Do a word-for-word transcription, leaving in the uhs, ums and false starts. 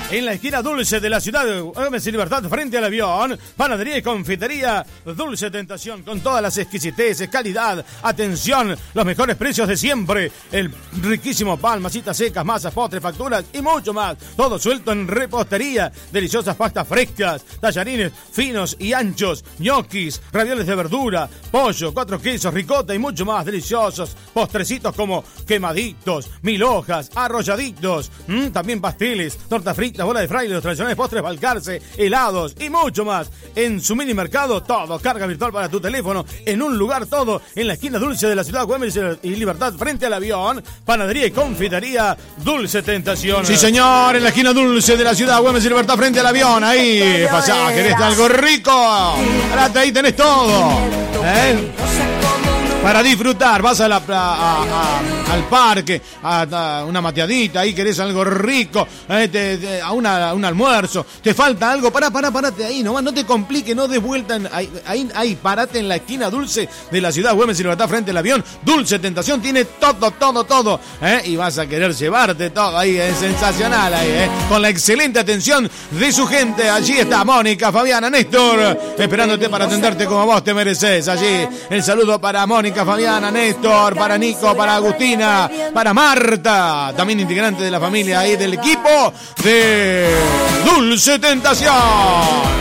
En la esquina dulce de la ciudad de Güemes y Libertad, frente al avión, panadería y confitería Dulce Tentación, con todas las exquisiteces, calidad, atención, los mejores precios de siempre, el riquísimo pan, masitas secas, masas, postres, facturas y mucho más, todo suelto en repostería, deliciosas pastas frescas, tallarines finos y anchos, ñoquis, ravioles de verdura, pollo, cuatro quesos, ricota y mucho más deliciosos, postrecitos como quemaditos, mil hojas, arrolladitos, mmm, también pasteles, tortas fritas, bola de fraile, los tradicionales postres Balcarce, helados y mucho más. En su mini mercado, todo, carga virtual para tu teléfono, en un lugar todo, en la esquina dulce de la ciudad de Güemes y Libertad, frente al avión, panadería y confitería Dulce Tentación. Sí, señor, en la esquina dulce de la ciudad de Güemes y Libertad, frente al avión, ahí, pasá, querés algo rico, parate, ahí tenés todo, ¿eh? Para disfrutar, vas a la, a, a, al parque, a, a una mateadita, ahí querés algo rico, eh, te, te, a, una, a un almuerzo, te falta algo, pará, pará, parate ahí nomás, no te compliques, no des vuelta, en, ahí, ahí, ahí, parate en la esquina dulce de la ciudad Güemes y Libertad frente al avión, Dulce Tentación, tiene todo, todo, todo, eh, y vas a querer llevarte todo, ahí es sensacional, ahí, eh, con la excelente atención de su gente, allí está Mónica, Fabiana, Néstor, esperándote para atenderte como vos te mereces, allí, el saludo para Mónica, Fabiana, Néstor, para Nico, para Agustina, para Marta, también integrante de la familia ahí del equipo de Dulce Tentación.